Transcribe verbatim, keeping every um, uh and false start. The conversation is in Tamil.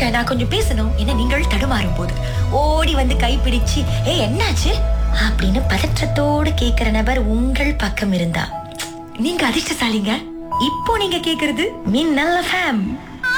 இருங்க நான் கொஞ்சம் பேசணும் என நீங்கள் தடுமாறும் போது ஓடி வந்து கைப்பிடிச்சு ஏ என்னாச்சு அப்படின்னு பதற்றத்தோடு கேக்குற நபர் உங்கள் பக்கம் இருந்தா நீங்க அதிர்ஷ்டசாலிங்க. இப்போ நீங்க கேக்குறது மின்னல் எஃப்எம்.